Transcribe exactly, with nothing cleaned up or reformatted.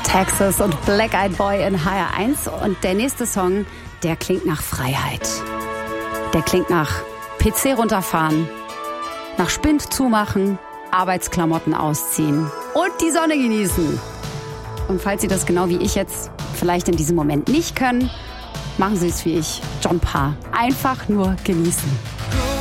Texas und Black Eyed Boy in H R eins. Und der nächste Song, der klingt nach Freiheit. Der klingt nach P C runterfahren, nach Spind zumachen, Arbeitsklamotten ausziehen und die Sonne genießen. Und falls Sie das genau wie ich jetzt vielleicht in diesem Moment nicht können, machen Sie es wie ich, John Parr. Einfach nur genießen.